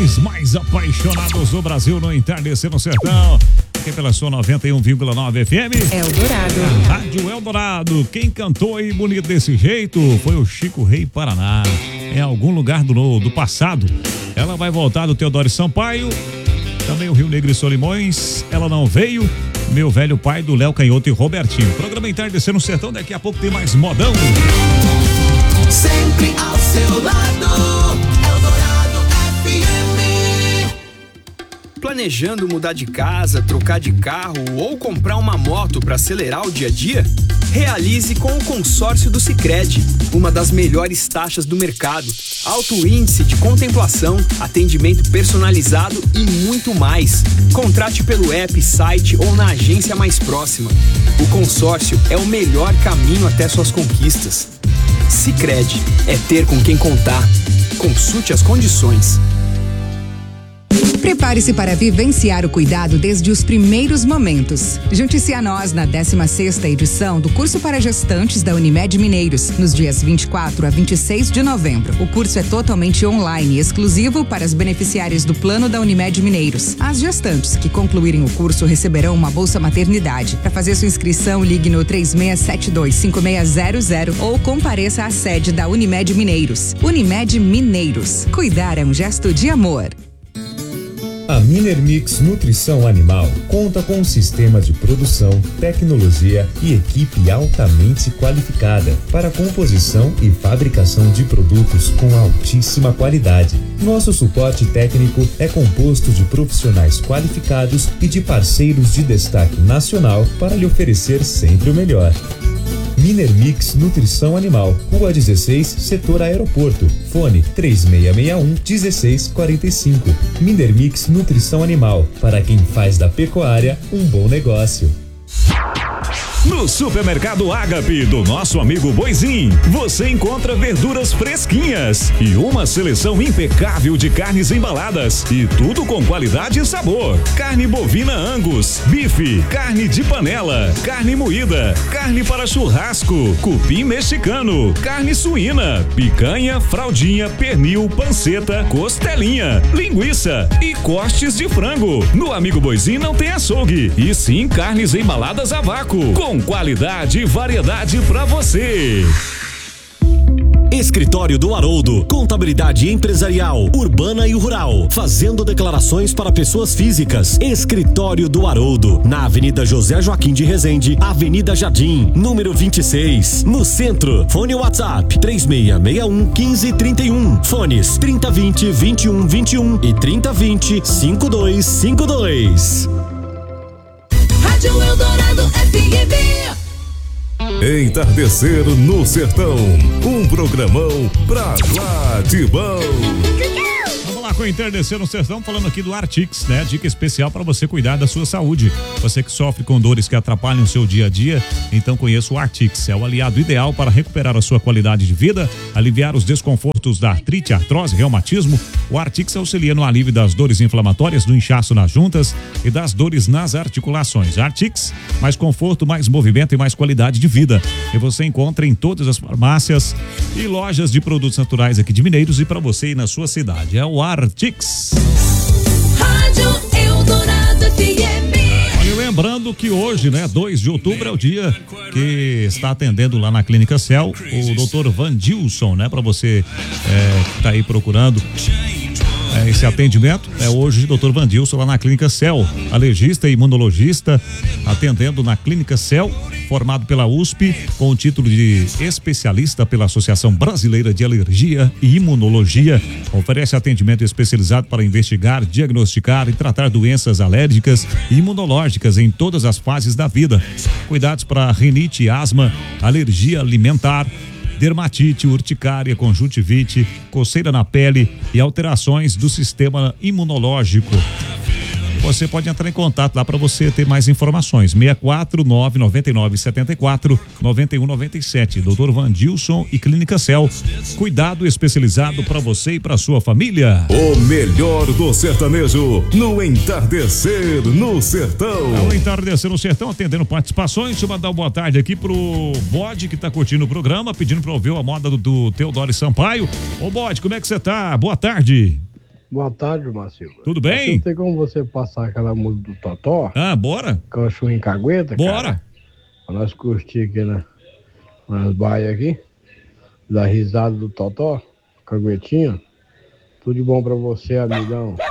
locutores mais apaixonados do Brasil no Entardecer no Sertão. Aqui pela sua 91,9 FM. Eldorado. A Rádio Eldorado. Quem cantou aí bonito desse jeito foi o Chico Rei Paraná. Em algum lugar do passado. Ela vai voltar do Teodoro Sampaio. Também o Rio Negro e Solimões. Ela não veio. Meu velho pai do Léo Canhoto e Robertinho. Programa Entardecer no Sertão. Daqui a pouco tem mais modão. Sempre ao seu lado, Eldorado FM. Planejando mudar de casa, trocar de carro ou comprar uma moto para acelerar o dia a dia? Realize com o consórcio do Sicredi, uma das melhores taxas do mercado, alto índice de contemplação, atendimento personalizado e muito mais. Contrate pelo app, site ou na agência mais próxima. O consórcio é o melhor caminho até suas conquistas. Sicredi, é ter com quem contar. Consulte as condições. Prepare-se para vivenciar o cuidado desde os primeiros momentos. Junte-se a nós na 16ª edição do curso para gestantes da Unimed Mineiros, nos dias 24 a 26 de novembro. O curso é totalmente online e exclusivo para as beneficiárias do plano da Unimed Mineiros. As gestantes que concluírem o curso receberão uma bolsa maternidade. Para fazer sua inscrição, ligue no 3672-5600 ou compareça à sede da Unimed Mineiros. Unimed Mineiros. Cuidar é um gesto de amor. A Minermix Nutrição Animal conta com um sistema de produção, tecnologia e equipe altamente qualificada para a composição e fabricação de produtos com altíssima qualidade. Nosso suporte técnico é composto de profissionais qualificados e de parceiros de destaque nacional para lhe oferecer sempre o melhor. Minermix Nutrição Animal, Rua 16, Setor Aeroporto. Fone 3661-1645. Minermix Nutrição Animal, para quem faz da pecuária um bom negócio. No Supermercado Ágape do nosso amigo Boizinho, você encontra verduras fresquinhas e uma seleção impecável de carnes embaladas e tudo com qualidade e sabor. Carne bovina Angus, bife, carne de panela, carne moída, carne para churrasco, cupim mexicano, carne suína, picanha, fraldinha, pernil, panceta, costelinha, linguiça e cortes de frango. No amigo Boizinho não tem açougue, e sim carnes embaladas a vácuo, com qualidade e variedade pra você. Escritório do Haroldo, contabilidade empresarial, urbana e rural, fazendo declarações para pessoas físicas. Escritório do Haroldo, na Avenida José Joaquim de Rezende, Avenida Jardim, número 26, no centro. Fone WhatsApp 3661-1531. Fones 3020-2121 e 3020-5252. Rádio Eldorado FM. Entardecer no Sertão, um programão pra lá de bom. Vamos lá com o Entardecer no Sertão, falando aqui do Artix, né? Dica especial para você cuidar da sua saúde. Você que sofre com dores que atrapalham o seu dia a dia, então conheça o Artix. É o aliado ideal para recuperar a sua qualidade de vida, aliviar os desconfortos da artrite, artrose, reumatismo. O Artix auxilia no alívio das dores inflamatórias, do inchaço nas juntas e das dores nas articulações. Artix, mais conforto, mais movimento e mais qualidade de vida. E você encontra em todas as farmácias e lojas de produtos naturais aqui de Mineiros e para você ir na sua cidade. É o Artix. Rádio Eldorado FM. Olha, lembrando que hoje, né, 2 de outubro é o dia que está atendendo lá na Clínica Cell o Dr. Vandilson, né, para você que tá aí procurando esse atendimento. É hoje o Dr. Vandilson lá na Clínica Cell, alergista e imunologista, atendendo na Clínica Cell, formado pela USP, com o título de especialista pela Associação Brasileira de Alergia e Imunologia. Oferece atendimento especializado para investigar, diagnosticar e tratar doenças alérgicas e imunológicas em todas as fases da vida. Cuidados para rinite, asma, alergia alimentar, dermatite, urticária, conjuntivite, coceira na pele e alterações do sistema imunológico. Você pode entrar em contato lá para você ter mais informações. 649-9974-9197. Dr. Vandilson e Clínica Cell. Cuidado especializado para você e para sua família. O melhor do sertanejo no Entardecer no Sertão. É o Entardecer no Sertão, atendendo participações. Deixa eu mandar uma boa tarde aqui pro Bode, que tá curtindo o programa, pedindo para ouvir a moda do Teodoro Sampaio. Ô Bode, como é que você tá? Boa tarde. Boa tarde, Marcelo. Tudo bem? Não tem como você passar aquela música do Totó? Bora. Cachorrinho cagueta, Bora. cara? Pra nós curtir aqui nas baias aqui. Da risada do Totó. Caguetinha. Tudo de bom pra você, amigão.